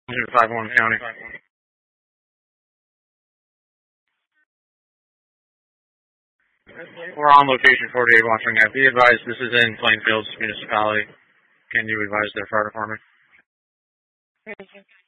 5-1 County. We're on location 48 Watching Ave. Be advised, this is in Plainfield Municipality. Can you advise their fire department?